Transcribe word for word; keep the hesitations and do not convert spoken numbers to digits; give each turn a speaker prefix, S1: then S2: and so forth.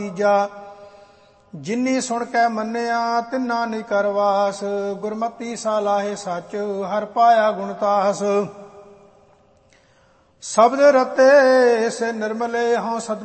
S1: ਤੀਜਾ ਜਿਨੀ ਸੁਣ ਕੇ ਮੰਨਿਆ ਤਿੰਨਾ ਨਹੀਂ ਕਰਵਾਸ। ਗੁਰਮਤੀ ਸਾਲਾਹੇ ਸੱਚ ਹਰ ਪਾਇਆ ਗੁਣਤਾਸ। ਸ਼ਬਦ ਰਤੇ ਸੇ ਨਿਰਮਲੇ ਹਉ ਸਤ